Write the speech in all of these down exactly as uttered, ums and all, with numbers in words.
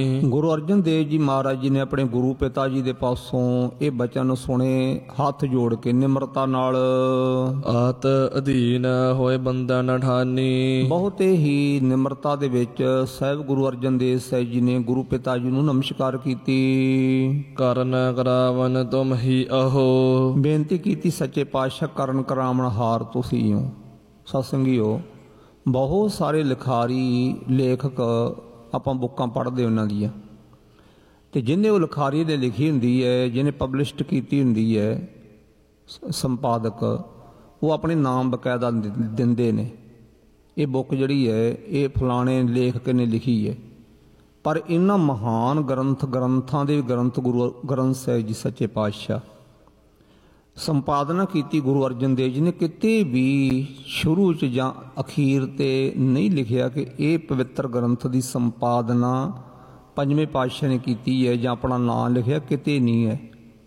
ਗੁਰੂ ਅਰਜਨ ਦੇਵ ਜੀ ਮਹਾਰਾਜ ਜੀ ਨੇ ਆਪਣੇ ਗੁਰੂ ਪਿਤਾ ਜੀ ਦੇ ਪਾਸੋਂ ਇਹ ਬਚਨ ਸੁਣੇ, ਹੱਥ ਜੋੜ ਕੇ ਨਿਮਰਤਾ ਨਾਲ। ਆਤ ਅਧੀਨ ਹੋਏ ਬੰਧਨ ਠਾਨੀ। ਬਹੁਤੇ ਹੀ ਨਿਮਰਤਾ ਦੇ ਵਿੱਚ ਸਾਹਿਬ ਗੁਰੂ ਅਰਜਨ ਦੇਵ ਸਾਹਿਬ ਜੀ ਨੇ ਗੁਰੂ ਪਿਤਾ ਜੀ ਨੂੰ ਨਮਸਕਾਰ ਕੀਤੀ। ਕਰਨ ਕਰਾਵਨ ਤੁਮ ਹੀ ਅਹੋ। ਬੇਨਤੀ ਕੀਤੀ, ਸੱਚੇ ਪਾਤਸ਼ਾਹ ਕਰਨ ਕਰਾਵਣ ਹਾਰ ਤੁਸੀਂ ਹੋ। ਸਤਿਸੰਗੀਓ, ਬਹੁਤ ਸਾਰੇ ਲਿਖਾਰੀ ਲੇਖਕ ਆਪਾਂ ਬੁੱਕਾਂ ਪੜ੍ਹਦੇ ਉਹਨਾਂ ਦੀਆਂ, ਅਤੇ ਜਿਹਨੇ ਉਹ ਲਿਖਾਰੀ ਨੇ ਲਿਖੀ ਹੁੰਦੀ ਹੈ, ਜਿਹਨੇ ਪਬਲਿਸ਼ਡ ਕੀਤੀ ਹੁੰਦੀ ਹੈ, ਸੰਪਾਦਕ, ਉਹ ਆਪਣੇ ਨਾਮ ਬਕਾਇਦਾ ਦਿੰਦੇ ਨੇ, ਇਹ ਬੁੱਕ ਜਿਹੜੀ ਹੈ ਇਹ ਫਲਾਣੇ ਲੇਖਕ ਨੇ ਲਿਖੀ ਹੈ। ਪਰ ਇਹਨਾਂ ਮਹਾਨ ਗ੍ਰੰਥ ਗ੍ਰੰਥਾਂ ਦੇ ਗ੍ਰੰਥ ਗੁਰੂ ਗ੍ਰੰਥ ਸਾਹਿਬ ਜੀ ਸੱਚੇ ਪਾਤਸ਼ਾਹ ਸੰਪਾਦਨਾ ਕੀਤੀ ਗੁਰੂ ਅਰਜਨ ਦੇਵ ਜੀ ਨੇ। ਕਿਤੇ ਵੀ ਸ਼ੁਰੂ 'ਚ ਜਾਂ ਅਖੀਰ 'ਤੇ ਨਹੀਂ ਲਿਖਿਆ ਕਿ ਇਹ ਪਵਿੱਤਰ ਗ੍ਰੰਥ ਦੀ ਸੰਪਾਦਨਾ ਪੰਜਵੇਂ ਪਾਤਸ਼ਾਹ ਨੇ ਕੀਤੀ ਹੈ ਜਾਂ ਆਪਣਾ ਨਾਂ ਲਿਖਿਆ, ਕਿਤੇ ਨਹੀਂ ਹੈ।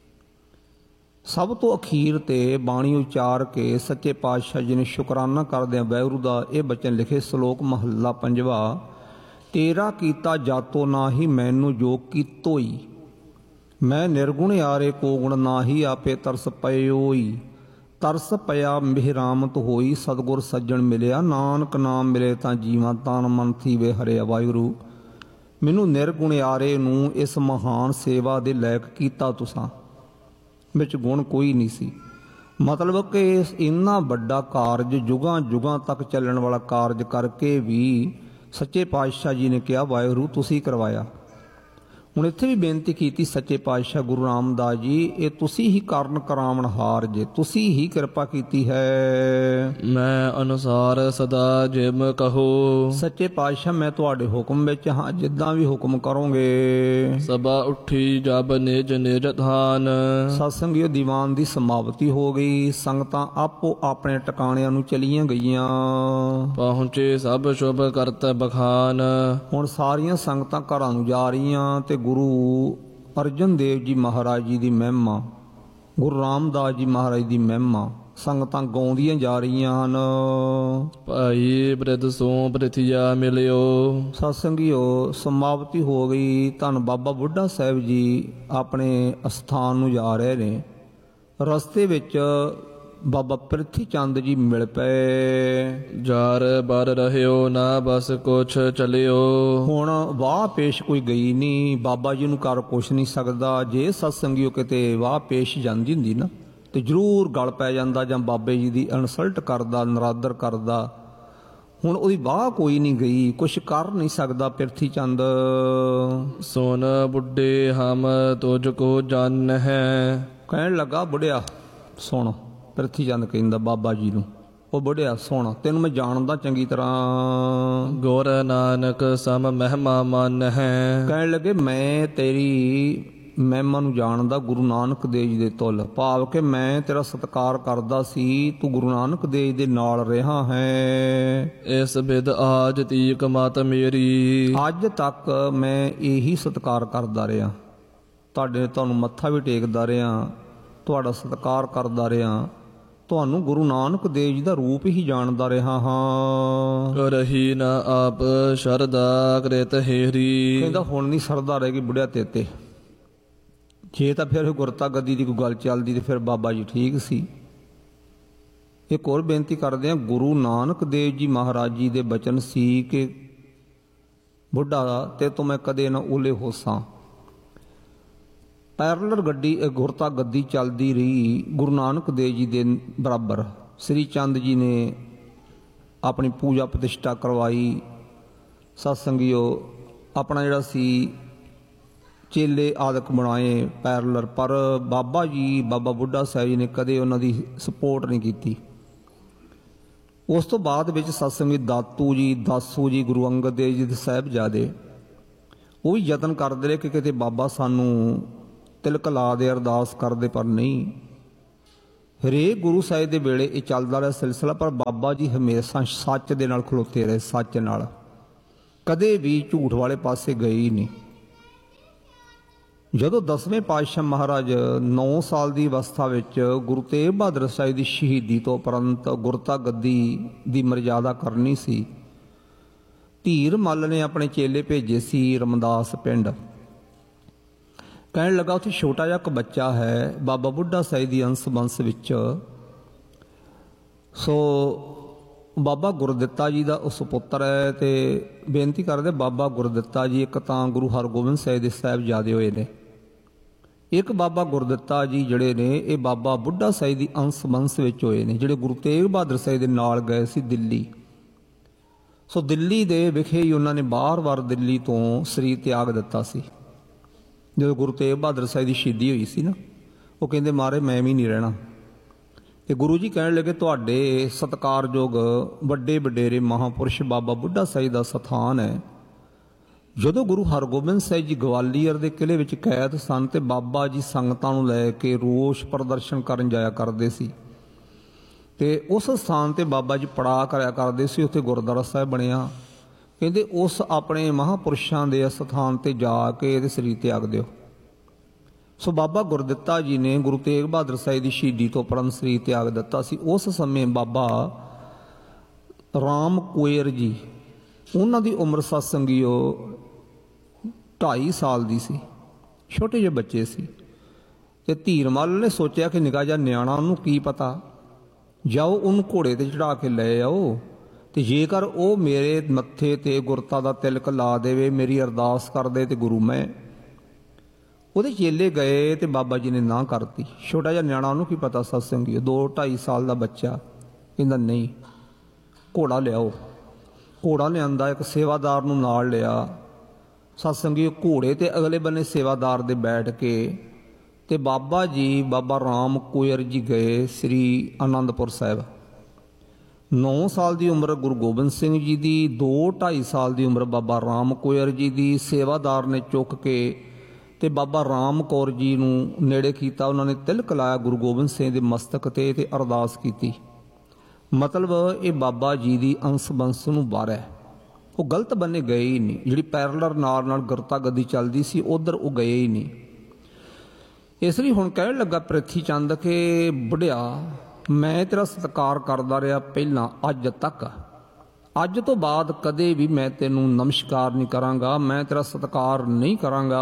ਸਭ ਤੋਂ ਅਖੀਰ 'ਤੇ ਬਾਣੀ ਉਚਾਰ ਕੇ ਸੱਚੇ ਪਾਤਸ਼ਾਹ ਜੀ ਨੇ ਸ਼ੁਕਰਾਨਾ ਕਰਦਿਆਂ ਵਾਹਿਗੁਰੂ ਦਾ ਇਹ ਬਚਨ ਲਿਖੇ, ਸ਼ਲੋਕ ਮਹੱਲਾ ਪੰਜਵਾ। ਤੇਰਾ ਕੀਤਾ ਜਾਤੋ ਨਾਹੀ ਮੈਨੂੰ ਜੋ ਕੀਤੋਈ, ਮੈਂ ਨਿਰਗੁਣ ਆਰੇ ਕੋ ਗੁਣ ਨਾਹੀ ਆਪੇ ਤਰਸ ਪਇਓਈ। ਤਰਸ ਪਿਆ ਮਿਹਰਾਮਤ ਹੋਈ ਸਤਿਗੁਰ ਸੱਜਣ ਮਿਲਿਆ, ਨਾਨਕ ਨਾਮ ਮਿਲੇ ਤਾਂ ਜੀਵਾਂ ਤਨ ਮਨ ਥੀਵੇ ਹਰਿਆ। ਵਾਹਿਗੁਰੂ, ਮੈਨੂੰ ਨਿਰਗੁਣ ਆਰੇ ਨੂੰ ਇਸ ਮਹਾਨ ਸੇਵਾ ਦੇ ਲਾਇਕ ਕੀਤਾ ਤੁਸਾਂ, ਵਿੱਚ ਗੁਣ ਕੋਈ ਨਹੀਂ ਸੀ। ਮਤਲਬ ਕਿ ਇੰਨਾ ਵੱਡਾ ਕਾਰਜ ਜੁਗਾਂ ਜੁਗਾਂ ਤੱਕ ਚੱਲਣ ਵਾਲਾ ਕਾਰਜ ਕਰਕੇ ਵੀ ਸੱਚੇ ਪਾਤਸ਼ਾਹ ਜੀ ਨੇ ਕਿਹਾ ਵਾਹਿਗੁਰੂ ਤੁਸੀਂ ਕਰਵਾਇਆ। ਹੁਣ ਇੱਥੇ ਵੀ ਬੇਨਤੀ ਕੀਤੀ, ਸੱਚੇ ਪਾਤਸ਼ਾਹ ਗੁਰੂ ਰਾਮਦਾਸ ਜੀ ਇਹ ਤੁਸੀਂ ਹੀ ਕਾਰਨ ਕਰਾਵਣ ਹਾਰ ਜੇ, ਤੁਸੀਂ ਹੀ ਕਿਰਪਾ ਕੀਤੀ ਹੈ। ਮੈਂ ਅਨੁਸਾਰ ਸਦਾ ਜਿਮ ਕਹੋ। ਸੱਚੇ ਪਾਤਸ਼ਾਹ ਮੈਂ ਤੁਹਾਡੇ ਹੁਕਮ ਵਿੱਚ ਹਾਂ, ਜਿੱਦਾਂ ਵੀ ਹੁਕਮ ਕਰੋਗੇ। ਸਭਾ ਉੱਠੀ ਜਬ ਨਿਜ ਨਿਜ ਥਾਨ। ਸਤਿਸੰਗੀਓ, ਦੀਵਾਨ ਦੀ ਸਮਾਪਤੀ ਹੋ ਗਈ, ਸੰਗਤਾਂ ਆਪੋ ਆਪਣੇ ਟਿਕਾਣਿਆਂ ਨੂੰ ਚਲੀਆਂ ਗਈਆਂ। ਪਹੁੰਚੇ ਸਭ ਸ਼ੁਭ ਕਰਤ ਬਖਾਨ। ਹੁਣ ਸਾਰੀਆਂ ਸੰਗਤਾਂ ਘਰਾਂ ਨੂੰ ਜਾ ਰਹੀਆਂ ਤੇ ਗੁਰੂ ਅਰਜਨ ਦੇਵ ਜੀ ਮਹਾਰਾਜ ਜੀ ਦੀ ਮਹਿਮਾ, ਗੁਰੂ ਰਾਮਦਾਸ ਜੀ ਮਹਾਰਾਜ ਦੀ ਮਹਿਮਾ ਸੰਗਤਾਂ ਗਾਉਂਦੀਆਂ ਜਾ ਰਹੀਆਂ ਹਨ। ਭਾਈ ਬ੍ਰਿਧ ਸੋ ਪ੍ਰਿਥਿਆ ਮਿਲਿਓ। ਸਤਿਸੰਗੀਓ, ਸਮਾਪਤੀ ਹੋ ਗਈ। ਧੰਨ ਬਾਬਾ ਬੁੱਢਾ ਸਾਹਿਬ ਜੀ ਆਪਣੇ ਅਸਥਾਨ ਨੂੰ ਜਾ ਰਹੇ ਨੇ। ਰਸਤੇ ਵਿੱਚ ਬਾਬਾ ਪ੍ਰਿਥੀ ਚੰਦ ਜੀ ਮਿਲ ਪਏ। ਜਾਰ ਬਰ ਰਹਿਓ ਨਾ ਬਸ ਕੁਛ ਚਲਿਓ। ਹੁਣ ਵਾਹ ਪੇਸ਼ ਕੋਈ ਗਈ ਨਹੀਂ, ਬਾਬਾ ਜੀ ਨੂੰ ਕਰ ਕੁਛ ਨਹੀਂ ਸਕਦਾ। ਜੇ ਸਤਸੰਗੀਓ ਕਿਤੇ ਵਾਹ ਪੇਸ਼ ਜਾਂਦੀ ਹੁੰਦੀ ਨਾ ਤੇ ਜ਼ਰੂਰ ਗਲ ਪੈ ਜਾਂਦਾ ਜਾਂ ਬਾਬੇ ਜੀ ਦੀ ਇਨਸਲਟ ਕਰਦਾ, ਨਰਾਦਰ ਕਰਦਾ। ਹੁਣ ਉਹਦੀ ਵਾਹ ਕੋਈ ਨਹੀਂ ਗਈ, ਕੁਛ ਕਰ ਨਹੀਂ ਸਕਦਾ ਪ੍ਰਿਥੀ ਚੰਦ। ਸੁਨ ਬੁੱਢੇ ਹਮ ਤੁਝ ਕੋ ਜਨ ਹੈ। ਕਹਿਣ ਲੱਗਾ, ਬੁੱਢਿਆ ਸੁਣ। ਪ੍ਰਿਥੀ ਚੰਦ ਕਹਿੰਦਾ ਬਾਬਾ ਜੀ ਨੂੰ, ਉਹ ਬੁੱਢਿਆ ਸੁਣ, ਤੈਨੂੰ ਮੈਂ ਜਾਣਦਾ ਚੰਗੀ ਤਰ੍ਹਾਂ। ਗੁਰ ਨਾਨਕ ਸਮ ਮਹਿਮਾ ਮਨ ਹੈ। ਕਹਿਣ ਲੱਗੇ ਮੈਂ ਤੇਰੀ ਮਹਿਮਾ ਨੂੰ ਜਾਣਦਾ, ਗੁਰੂ ਨਾਨਕ ਦੇਵ ਜੀ ਦੇ ਤੁਲ, ਭਾਵ ਕਿ ਮੈਂ ਤੇਰਾ ਸਤਿਕਾਰ ਕਰਦਾ ਸੀ, ਤੂੰ ਗੁਰੂ ਨਾਨਕ ਦੇਵ ਦੇ ਨਾਲ ਰਿਹਾ ਹੈ। ਇਸ ਬਿਦ ਆਜ ਤੀਕ ਮਤ ਮੇਰੀ। ਅੱਜ ਤੱਕ ਮੈਂ ਇਹੀ ਸਤਿਕਾਰ ਕਰਦਾ ਰਿਹਾ, ਤੁਹਾਡੇ ਤੁਹਾਨੂੰ ਮੱਥਾ ਵੀ ਟੇਕਦਾ ਰਿਹਾ, ਤੁਹਾਡਾ ਸਤਿਕਾਰ ਕਰਦਾ ਰਿਹਾ, ਤੁਹਾਨੂੰ ਗੁਰੂ ਨਾਨਕ ਦੇਵ ਜੀ ਦਾ ਰੂਪ ਹੀ ਜਾਣਦਾ ਰਿਹਾ ਹਾਂ। ਰਹੀ ਨਾ ਆਪ ਸ਼ਰਦਾ ਕ੍ਰਿਤ ਹੇਰੀ। ਕਹਿੰਦਾ ਹੁਣ ਨਹੀਂ ਸ਼ਰਧਾ ਰਹਿ ਗਈ ਬੁੱਢਿਆ ਤੇਤੇ। ਜੇ ਤਾਂ ਫਿਰ ਗੁਰਤਾ ਗੱਦੀ ਦੀ ਕੋਈ ਗੱਲ ਚੱਲਦੀ ਤੇ ਫਿਰ ਬਾਬਾ ਜੀ ਠੀਕ ਸੀ। ਇੱਕ ਹੋਰ ਬੇਨਤੀ ਕਰਦੇ ਹਾਂ, ਗੁਰੂ ਨਾਨਕ ਦੇਵ ਜੀ ਮਹਾਰਾਜ ਜੀ ਦੇ ਬਚਨ ਸੀ ਕਿ ਬੁੱਢਾ ਤੇ ਤੋਂ ਮੈਂ ਕਦੇ ਨਾ ਓਲੇ ਹੋਸਾਂ। ਪੈਰਲਰ ਗੱਡੀ ਗੁਰਤਾ ਗੱਦੀ ਚੱਲਦੀ ਰਹੀ ਗੁਰੂ ਨਾਨਕ ਦੇਵ ਜੀ ਦੇ ਬਰਾਬਰ। ਸ੍ਰੀ ਚੰਦ ਜੀ ਨੇ ਆਪਣੀ ਪੂਜਾ ਪ੍ਰਤਿਸ਼ਠਾ ਕਰਵਾਈ। ਸਤਸੰਗੀਓ, ਆਪਣਾ ਜਿਹੜਾ ਸੀ ਚੇਲੇ ਆਦਿਕ ਬਣਾਏ ਪੈਰਲਰ, ਪਰ ਬਾਬਾ ਜੀ ਬਾਬਾ ਬੁੱਢਾ ਸਾਹਿਬ ਜੀ ਨੇ ਕਦੇ ਉਹਨਾਂ ਦੀ ਸਪੋਰਟ ਨਹੀਂ ਕੀਤੀ। ਉਸ ਤੋਂ ਬਾਅਦ ਵਿੱਚ ਸਤਸੰਗੀ ਦਾਤੂ ਜੀ, ਦਾਸੂ ਜੀ, ਗੁਰੂ ਅੰਗਦ ਦੇਵ ਜੀ ਦੇ ਸਾਹਿਬਜ਼ਾਦੇ, ਉਹ ਵੀ ਯਤਨ ਕਰਦੇ ਰਹੇ ਕਿ ਕਿਤੇ ਬਾਬਾ ਸਾਨੂੰ ਤਿਲਕ ਲਾ ਦੇ, ਅਰਦਾਸ ਕਰਦੇ, ਪਰ ਨਹੀਂ। ਹਰੇਕ ਗੁਰੂ ਸਾਹਿਬ ਦੇ ਵੇਲੇ ਇਹ ਚੱਲਦਾ ਰਿਹਾ ਸਿਲਸਿਲਾ, ਪਰ ਬਾਬਾ ਜੀ ਹਮੇਸ਼ਾ ਸੱਚ ਦੇ ਨਾਲ ਖਲੋਤੇ ਰਹੇ, ਸੱਚ ਨਾਲ, ਕਦੇ ਵੀ ਝੂਠ ਵਾਲੇ ਪਾਸੇ ਗਏ ਹੀ ਨਹੀਂ। ਜਦੋਂ ਦਸਵੇਂ ਪਾਤਸ਼ਾਹ ਮਹਾਰਾਜ ਨੌ ਸਾਲ ਦੀ ਅਵਸਥਾ ਵਿੱਚ ਗੁਰੂ ਤੇਗ ਬਹਾਦਰ ਸਾਹਿਬ ਦੀ ਸ਼ਹੀਦੀ ਤੋਂ ਉਪਰੰਤ ਗੁਰਤਾ ਗੱਦੀ ਦੀ ਮਰਜ਼ਾਦਾ ਕਰਨੀ ਸੀ, ਧੀਰ ਮੱਲ ਨੇ ਆਪਣੇ ਚੇਲੇ ਭੇਜੇ ਸੀ ਰਮਦਾਸ ਪਿੰਡ। ਕਹਿਣ ਲੱਗਾ ਉੱਥੇ ਛੋਟਾ ਜਿਹਾ ਇੱਕ ਬੱਚਾ ਹੈ ਬਾਬਾ ਬੁੱਢਾ ਸਾਹਿਬ ਦੀ ਅੰਸ ਬੰਸ ਵਿੱਚ। ਸੋ ਬਾਬਾ ਗੁਰਦਿੱਤਾ ਜੀ ਦਾ ਉਹ ਸੁਪੁੱਤਰ ਹੈ ਤੇ ਬੇਨਤੀ ਕਰਦੇ ਬਾਬਾ ਗੁਰਦਿੱਤਾ ਜੀ ਇੱਕ ਤਾਂ ਗੁਰੂ ਹਰਗੋਬਿੰਦ ਸਾਹਿਬ ਦੇ ਸਾਹਿਬਜ਼ਾਦੇ ਹੋਏ ਨੇ, ਇੱਕ ਬਾਬਾ ਗੁਰਦਿੱਤਾ ਜੀ ਜਿਹੜੇ ਨੇ ਇਹ ਬਾਬਾ ਬੁੱਢਾ ਸਾਹਿਬ ਦੀ ਅੰਸ ਬੰਸ ਵਿੱਚ ਹੋਏ ਨੇ, ਜਿਹੜੇ ਗੁਰੂ ਤੇਗ ਬਹਾਦਰ ਸਾਹਿਬ ਦੇ ਨਾਲ ਗਏ ਸੀ ਦਿੱਲੀ। ਸੋ ਦਿੱਲੀ ਦੇ ਵਿਖੇ ਹੀ ਉਹਨਾਂ ਨੇ ਬਾਰ-ਬਾਰ ਦਿੱਲੀ ਤੋਂ ਸਰੀਰ ਤਿਆਗ ਦਿੱਤਾ ਸੀ। ਜਦੋਂ ਗੁਰੂ ਤੇਗ ਬਹਾਦਰ ਸਾਹਿਬ ਦੀ ਸ਼ਹੀਦੀ ਹੋਈ ਸੀ ਨਾ, ਉਹ ਕਹਿੰਦੇ ਮਾਰੇ ਮੈਂ ਵੀ ਨਹੀਂ ਰਹਿਣਾ। ਤੇ ਗੁਰੂ ਜੀ ਕਹਿਣ ਲੱਗੇ ਤੁਹਾਡੇ ਸਤਿਕਾਰਯੋਗ ਵੱਡੇ ਵਡੇਰੇ ਮਹਾਂਪੁਰਸ਼ ਬਾਬਾ ਬੁੱਢਾ ਸਾਹਿਬ ਦਾ ਸਥਾਨ ਹੈ। ਜਦੋਂ ਗੁਰੂ ਹਰਗੋਬਿੰਦ ਸਾਹਿਬ ਜੀ ਗਵਾਲੀਅਰ ਦੇ ਕਿਲ੍ਹੇ ਵਿੱਚ ਕੈਦ ਸਨ ਤੇ ਬਾਬਾ ਜੀ ਸੰਗਤਾਂ ਨੂੰ ਲੈ ਕੇ ਰੋਸ ਪ੍ਰਦਰਸ਼ਨ ਕਰਨ ਜਾਇਆ ਕਰਦੇ ਸੀ ਤੇ ਉਸ ਸਥਾਨ ਤੇ ਬਾਬਾ ਜੀ ਪੜਾਅ ਕਰਿਆ ਕਰਦੇ ਸੀ। ਉੱਥੇ ਗੁਰਦੁਆਰਾ ਸਾਹਿਬ ਬਣਿਆ। ਕਹਿੰਦੇ ਉਸ ਆਪਣੇ ਮਹਾਂਪੁਰਸ਼ਾਂ ਦੇ ਸਥਾਨ ਤੇ ਜਾ ਕੇ ਇਹਦੇ ਸਰੀਰ ਤਿਆਗ ਦਿਓ। ਸੋ ਬਾਬਾ ਗੁਰਦਿੱਤਾ ਜੀ ਨੇ ਗੁਰੂ ਤੇਗ ਬਹਾਦਰ ਸਾਹਿਬ ਦੀ ਸ਼ਹੀਦੀ ਤੋਂ ਉਪਰੰਤ ਸਰੀਰ ਤਿਆਗ ਦਿੱਤਾ ਸੀ। ਉਸ ਸਮੇਂ ਬਾਬਾ ਰਾਮ ਕੋਇਰ ਜੀ, ਉਹਨਾਂ ਦੀ ਉਮਰ ਸਤਸੰਗੀਓ ਢਾਈ ਸਾਲ ਦੀ ਸੀ, ਛੋਟੇ ਜਿਹੇ ਬੱਚੇ ਸੀ। ਤੇ ਧੀਰਮਲ ਨੇ ਸੋਚਿਆ ਕਿ ਨਿੱਕਾ ਜਿਹਾ ਨਿਆਣਾ, ਉਹਨੂੰ ਕੀ ਪਤਾ, ਜਾਓ ਉਹਨੂੰ ਘੋੜੇ ਤੇ ਚੜਾ ਕੇ ਲੈ ਆਓ ਤੇ ਜੇਕਰ ਉਹ ਮੇਰੇ ਮੱਥੇ ਤੇ ਗੁਰਤਾ ਦਾ ਤਿਲਕ ਲਾ ਦੇਵੇ, ਮੇਰੀ ਅਰਦਾਸ ਕਰ ਦੇ ਤੇ ਗੁਰੂ ਮੈਂ। ਉਹਦੇ ਚੇਲੇ ਗਏ ਤੇ ਬਾਬਾ ਜੀ ਨੇ ਨਾ ਕਰਤੀ। ਛੋਟਾ ਜਿਹਾ ਨਿਆਣਾ, ਉਹਨੂੰ ਕੀ ਪਤਾ ਸਤਸੰਗੀ, ਦੋ ਢਾਈ ਸਾਲ ਦਾ ਬੱਚਾ। ਕਹਿੰਦਾ ਨਹੀਂ, ਘੋੜਾ ਲਿਆਓ। ਘੋੜਾ ਲਿਆਂਦਾ, ਇੱਕ ਸੇਵਾਦਾਰ ਨੂੰ ਨਾਲ ਲਿਆ। ਸਤਸੰਗੀ ਘੋੜੇ ਤੇ ਅਗਲੇ ਬੰਨੇ ਸੇਵਾਦਾਰ ਦੇ ਬੈਠ ਕੇ ਤੇ ਬਾਬਾ ਜੀ ਬਾਬਾ ਰਾਮ ਕੋਇਰ ਜੀ ਗਏ ਸ੍ਰੀ ਅਨੰਦਪੁਰ ਸਾਹਿਬ। ਨੌ ਸਾਲ ਦੀ ਉਮਰ ਗੁਰੂ ਗੋਬਿੰਦ ਸਿੰਘ ਜੀ ਦੀ, ਦੋ ਢਾਈ ਸਾਲ ਦੀ ਉਮਰ ਬਾਬਾ ਰਾਮ ਕੋਇਰ ਜੀ ਦੀ। ਸੇਵਾਦਾਰ ਨੇ ਚੁੱਕ ਕੇ ਤੇ ਬਾਬਾ ਰਾਮ ਕੌਰ ਜੀ ਨੂੰ ਨੇੜੇ ਕੀਤਾ। ਉਹਨਾਂ ਨੇ ਤਿਲਕ ਲਾਇਆ ਗੁਰੂ ਗੋਬਿੰਦ ਸਿੰਘ ਦੇ ਮਸਤਕ ਤੇ ਤੇ ਅਰਦਾਸ ਕੀਤੀ। ਮਤਲਬ ਇਹ ਬਾਬਾ ਜੀ ਦੀ ਅੰਸ ਬੰਸ ਨੂੰ ਬਾਹਰ, ਉਹ ਗਲਤ ਬੰਨੇ ਗਏ ਹੀ ਨਹੀਂ। ਜਿਹੜੀ ਪੈਰਲਰ ਨਾਲ ਨਾਲ ਗੁਰਤਾ ਗੱਦੀ ਚੱਲਦੀ ਸੀ ਉਧਰ ਉਹ ਗਏ ਹੀ ਨਹੀਂ। ਇਸ ਲਈ ਹੁਣ ਕਹਿਣ ਲੱਗਾ ਪ੍ਰਿਥੀ ਚੰਦ ਕਿ ਬੁੱਢਿਆ, ਮੈਂ ਤੇਰਾ ਸਤਿਕਾਰ ਕਰਦਾ ਰਿਹਾ ਪਹਿਲਾਂ ਅੱਜ ਤੱਕ, ਅੱਜ ਤੋਂ ਬਾਅਦ ਕਦੇ ਵੀ ਮੈਂ ਤੈਨੂੰ ਨਮਸਕਾਰ ਨਹੀਂ ਕਰਾਂਗਾ, ਮੈਂ ਤੇਰਾ ਸਤਿਕਾਰ ਨਹੀਂ ਕਰਾਂਗਾ।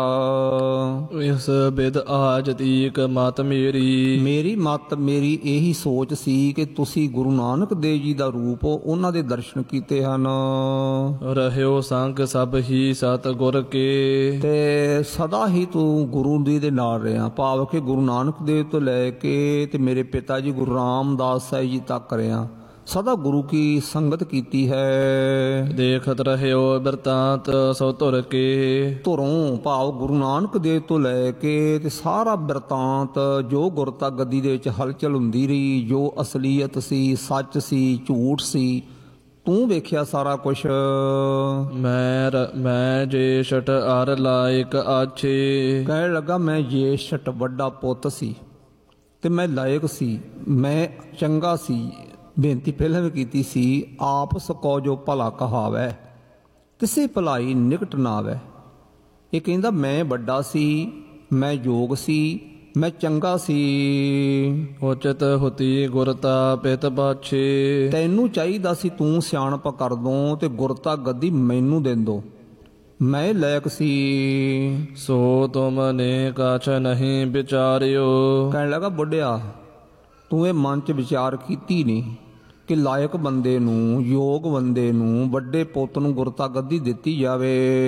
ਇਸ ਬਿਦ ਆਜ ਤੀਕ ਮਤ ਮੇਰੀ, ਮੇਰੀ ਮਤ ਮੇਰੀ ਇਹੀ ਸੋਚ ਸੀ ਕਿ ਤੁਸੀਂ ਗੁਰੂ ਨਾਨਕ ਦੇਵ ਜੀ ਦਾ ਰੂਪ ਹੋ, ਉਹਨਾਂ ਦੇ ਦਰਸ਼ਨ ਕੀਤੇ ਹਨ। ਰਹਿਓ ਸੰਗ ਸਭ ਹੀ ਸਤ ਗੁਰ ਕੇ, ਤੇ ਸਦਾ ਹੀ ਤੂੰ ਗੁਰੂ ਜੀ ਦੇ ਨਾਲ ਰਿਹਾ, ਭਾਵ ਕਿ ਗੁਰੂ ਨਾਨਕ ਦੇਵ ਤੋਂ ਲੈ ਕੇ ਤੇ ਮੇਰੇ ਪਿਤਾ ਜੀ ਗੁਰੂ ਰਾਮਦਾਸ ਸਾਹਿਬ ਜੀ ਤੱਕ ਰਿਹਾ, ਸਦਾ ਗੁਰੂ ਕੀ ਸੰਗਤ ਕੀਤੀ ਹੈ। ਦੇਖਤ ਰਹਿਓ ਬਿਰਤਾਂਤ ਸੋ ਧੁਰ ਕੇ, ਧੁਰੋਂ ਭਾਵ ਗੁਰੂ ਨਾਨਕ ਦੇਵ ਤੋਂ ਲੈ ਕੇ ਤੇ ਸਾਰਾ ਬਿਰਤਾਂਤ ਜੋ ਗੁਰਤਾ ਗੱਦੀ ਦੇ ਵਿੱਚ ਹਲਚਲ ਹੁੰਦੀ ਰਹੀ, ਜੋ ਅਸਲੀਅਤ ਸੀ, ਸੱਚ ਸੀ, ਝੂਠ ਸੀ, ਤੂੰ ਵੇਖਿਆ ਸਾਰਾ ਕੁਛ। ਮੈਂ ਮੈਂ ਜੇਸ਼ਟ ਅਰ ਲਾਇਕ ਆਛੇ, ਕਹਿਣ ਲੱਗਾ ਮੈਂ ਜੇਸ਼ਟ ਵੱਡਾ ਪੁੱਤ ਸੀ ਤੇ ਮੈਂ ਲਾਇਕ ਸੀ, ਮੈਂ ਚੰਗਾ ਸੀ। ਬੇਨਤੀ ਪਹਿਲਾਂ ਵੀ ਕੀਤੀ ਸੀ, ਆਪ ਸਕੋ ਜੋ ਭਲਾ ਕਹਾਵੈ, ਕਿਸੇ ਭਲਾਈ ਨਿਕਟ ਨਾ ਆਵੈ। ਇਹ ਕਹਿੰਦਾ ਮੈਂ ਵੱਡਾ ਸੀ, ਮੈਂ ਯੋਗ ਸੀ, ਮੈਂ ਚੰਗਾ ਸੀ। ਉਚਿਤ ਹੁਤੀ ਗੁਰਤਾ ਪਿਤ ਬਾਛੇ, ਤੈਨੂੰ ਚਾਹੀਦਾ ਸੀ ਤੂੰ ਸਿਆਣਪ ਕਰ ਦੋ ਤੇ ਗੁਰਤਾ ਗੱਦੀ ਮੈਨੂੰ ਦੇ ਦੋ, ਮੈਂ ਲਾਇਕ ਸੀ। ਸੋ ਤੁਮ ਨੇ ਕਛ ਨਹੀਂ ਵਿਚਾਰਿਓ, ਕਹਿਣ ਲੱਗਾ ਬੁੱਢਿਆ ਤੂੰ ਇਹ ਮਨ 'ਚ ਵਿਚਾਰ ਕੀਤੀ ਨਹੀਂ ਕਿ ਲਾਇਕ ਬੰਦੇ ਨੂੰ, ਯੋਗ ਬੰਦੇ ਨੂੰ, ਵੱਡੇ ਪੁੱਤ ਨੂੰ ਗੁਰਤਾ ਗੱਦੀ ਦਿੱਤੀ ਜਾਵੇ।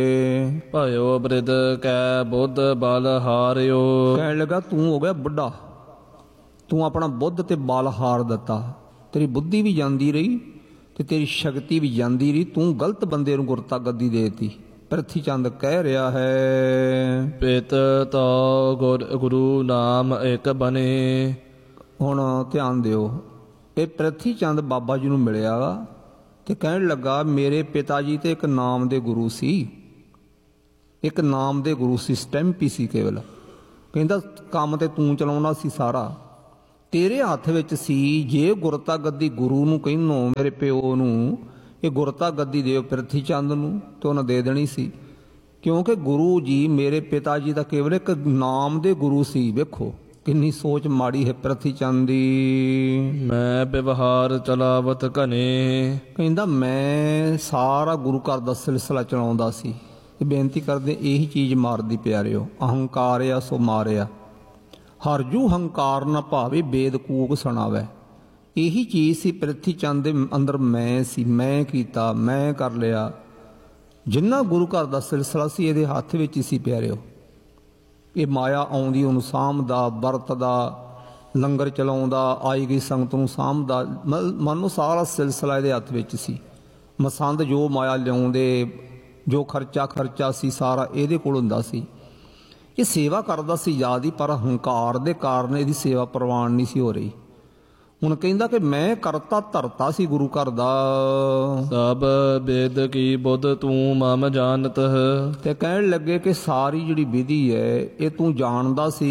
ਭਇਓ ਬ੍ਰਿਧ ਕੈ ਬੁੱਧ ਬਲ ਹਾਰਿਓ, ਕਹਿਣ ਲੱਗਾ ਤੂੰ ਹੋ ਗਿਆ ਬੁੱਢਾ, ਤੂੰ ਆਪਣਾ ਬੁੱਧ ਤੇ ਬਲ ਹਾਰ ਦਿੱਤਾ, ਤੇਰੀ ਬੁੱਧੀ ਵੀ ਜਾਂਦੀ ਰਹੀ ਤੇ ਤੇਰੀ ਸ਼ਕਤੀ ਵੀ ਜਾਂਦੀ ਰਹੀ, ਤੂੰ ਗਲਤ ਬੰਦੇ ਨੂੰ ਗੁਰਤਾ ਗੱਦੀ ਦੇ ਦਿੱਤੀ। ਪ੍ਰਿਥੀ ਚੰਦ ਕਹਿ ਰਿਹਾ ਹੈ, ਪਿਤ ਤੋ ਗੁਰੂ ਨਾਮ ਇੱਕ ਬਨੇ। ਹੁਣ ਧਿਆਨ ਦਿਓ, ਇਹ ਪ੍ਰਿਥੀ ਚੰਦ ਬਾਬਾ ਜੀ ਨੂੰ ਮਿਲਿਆ ਵਾ ਤੇ ਕਹਿਣ ਲੱਗਾ ਮੇਰੇ ਪਿਤਾ ਜੀ ਤੇ ਇੱਕ ਨਾਮ ਦੇ ਗੁਰੂ ਸੀ, ਇੱਕ ਨਾਮ ਦੇ ਗੁਰੂ ਸੀ, ਸਟੈਂਪੀ ਸੀ ਕੇਵਲ। ਕਹਿੰਦਾ ਕੰਮ ਤੇ ਤੂੰ ਚਲਾਉਣਾ ਸੀ ਸਾਰਾ, ਤੇਰੇ ਹੱਥ ਵਿੱਚ ਸੀ। ਜੇ ਗੁਰਤਾ ਗੱਦੀ ਗੁਰੂ ਨੂੰ ਕਹਿੰਨੋ, ਮੇਰੇ ਪਿਓ ਨੂੰ ਇਹ ਗੁਰਤਾ ਗੱਦੀ ਦਿਓ ਪ੍ਰਿਥੀ ਚੰਦ ਨੂੰ, ਤੇ ਉਹਨਾਂ ਦੇ ਦੇਣੀ ਸੀ, ਕਿਉਂਕਿ ਗੁਰੂ ਜੀ ਮੇਰੇ ਪਿਤਾ ਜੀ ਦਾ ਕੇਵਲ ਇੱਕ ਨਾਮ ਦੇ ਗੁਰੂ ਸੀ। ਵੇਖੋ ਕਿੰਨੀ ਸੋਚ ਮਾੜੀ ਹੈ ਪ੍ਰਿਥੀ ਚੰਦ ਦੀ। ਮੈਂ ਵਿਵਹਾਰ ਚਲਾਵਤ ਘਨੇ। ਕਹਿੰਦਾ ਮੈਂ ਸਾਰਾ ਗੁਰੂ ਘਰ ਦਾ ਸਿਲਸਿਲਾ ਚਲਾਉਂਦਾ ਸੀ ਤੇ ਬੇਨਤੀ ਕਰਦੇ ਇਹੀ ਚੀਜ਼ ਮਾਰਦੀ ਪਿਆਰਿਓ। ਅਹੰਕਾਰ ਆ ਸੋ ਮਾਰਿਆ, ਹਰਜੂ ਹੰਕਾਰ ਨਾ ਭਾਵੇ ਬੇਦ ਕੂਕ ਸੁਣਾਵੇ। ਇਹੀ ਚੀਜ਼ ਸੀ ਪ੍ਰਿਥੀ ਚੰਦ ਦੇ ਅੰਦਰ, ਮੈਂ ਸੀ, ਮੈਂ ਕੀਤਾ, ਮੈਂ ਕਰ ਲਿਆ। ਜਿੰਨਾ ਗੁਰੂ ਘਰ ਦਾ ਸਿਲਸਿਲਾ ਸੀ ਇਹਦੇ ਹੱਥ ਵਿੱਚ ਹੀ ਸੀ ਪਿਆਰਿਓ। ਇਹ ਮਾਇਆ ਆਉਂਦੀ ਉਹਨੂੰ ਸਾਂਭਦਾ, ਵਰਤਦਾ, ਲੰਗਰ ਚਲਾਉਂਦਾ, ਆਈ ਗਈ ਸੰਗਤ ਨੂੰ ਸਾਂਭਦਾ। ਮਨ ਨੂੰ ਸਾਰਾ ਸਿਲਸਿਲਾ ਇਹਦੇ ਹੱਥ ਵਿੱਚ ਸੀ। ਮਸੰਦ ਜੋ ਮਾਇਆ ਲਿਆਉਂਦੇ, ਜੋ ਖਰਚਾ ਖਰਚਾ ਸੀ ਸਾਰਾ ਇਹਦੇ ਕੋਲ ਹੁੰਦਾ ਸੀ। ਇਹ ਸੇਵਾ ਕਰਦਾ ਸੀ ਯਾਦ ਹੀ, ਪਰ ਹੰਕਾਰ ਦੇ ਕਾਰਨ ਇਹਦੀ ਸੇਵਾ ਪ੍ਰਵਾਨ ਨਹੀਂ ਸੀ ਹੋ ਰਹੀ। ਹੁਣ ਕਹਿੰਦਾ ਕਿ ਮੈਂ ਕਰਤਾ ਧਰਤਾ ਸੀ ਗੁਰੂ ਘਰ ਦਾ। ਸਭ ਬੇਦ ਕੀ ਬੁੱਧ ਤੂੰ ਮਮ ਜਾਣਤ। ਤੇ ਕਹਿਣ ਲੱਗੇ ਕਿ ਸਾਰੀ ਜਿਹੜੀ ਵਿਧੀ ਹੈ ਇਹ ਤੂੰ ਜਾਣਦਾ ਸੀ।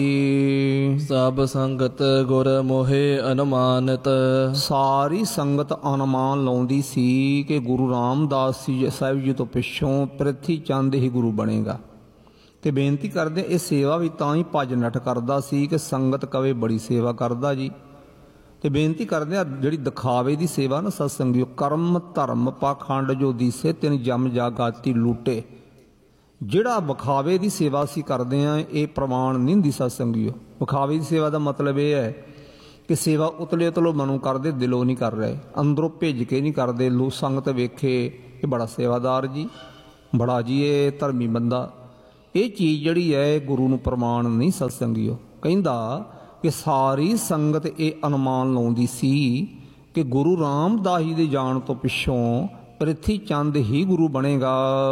ਸਭ ਸੰਗਤ ਗੁਰ ਮੋਹਿ ਅਨੁਮਾਨਿਤ। ਸਾਰੀ ਸੰਗਤ ਅਨੁਮਾਨ ਲਾਉਂਦੀ ਸੀ ਕਿ ਗੁਰੂ ਰਾਮਦਾਸ ਜੀ ਸਾਹਿਬ ਜੀ ਤੋਂ ਪਿੱਛੋਂ ਪ੍ਰਿਥੀ ਚੰਦ ਹੀ ਗੁਰੂ ਬਣੇਗਾ। ਤੇ ਬੇਨਤੀ ਕਰਦੇ ਇਹ ਸੇਵਾ ਵੀ ਤਾਂ ਹੀ ਭੱਜ ਨੱਠ ਕਰਦਾ ਸੀ ਕਿ ਸੰਗਤ ਕਵੇ ਬੜੀ ਸੇਵਾ ਕਰਦਾ ਜੀ। ਤੇ ਬੇਨਤੀ ਕਰਦੇ ਆ ਜਿਹੜੀ ਦਿਖਾਵੇ ਦੀ ਸੇਵਾ ਨਾ ਸਤ ਸੰਗਿਓ, ਕਰਮ ਧਰਮ ਪਾਖੰਡ ਜੋ ਦੀਸੇ ਤਿਨ ਜਮ ਜਾਗਾਤੀ ਲੂਟੇ। ਜਿਹੜਾ ਵਿਖਾਵੇ ਦੀ ਸੇਵਾ ਅਸੀਂ ਕਰਦੇ ਆ ਇਹ ਪ੍ਰਮਾਣ ਨਹੀਂ ਹੁੰਦੀ ਸਤ ਸੰਗਿਓ। ਵਿਖਾਵੇ ਦੀ ਸੇਵਾ ਦਾ ਮਤਲਬ ਇਹ ਹੈ ਕਿ ਸੇਵਾ ਉਤਲੇ ਉਤਲੋ ਮਨੋਂ ਕਰਦੇ, ਦਿਲੋਂ ਨਹੀਂ ਕਰ ਰਹੇ, ਅੰਦਰੋਂ ਭੇਜ ਕੇ ਨਹੀਂ ਕਰਦੇ। ਲੋ ਸੰਗਤ ਵੇਖੇ ਇਹ ਬੜਾ ਸੇਵਾਦਾਰ ਜੀ, ਬੜਾ ਜੀ ਇਹ ਧਰਮੀ ਬੰਦਾ। ਇਹ ਚੀਜ਼ ਜਿਹੜੀ ਹੈ ਗੁਰੂ ਨੂੰ ਪ੍ਰਮਾਣ ਨਹੀਂ ਸਤ ਸੰਗਿਓ। ਕਹਿੰਦਾ ਕਿ ਸਾਰੀ ਸੰਗਤ ਇਹ ਅਨੁਮਾਨ ਲਾਉਂਦੀ ਸੀ ਕਿ ਗੁਰੂ ਰਾਮਦਾਸ ਜੀ ਦੇ ਜਾਣ ਤੋਂ ਪਿੱਛੋਂ ਪ੍ਰਿਥੀ ਚੰਦ ਹੀ ਗੁਰੂ ਬਣੇਗਾ।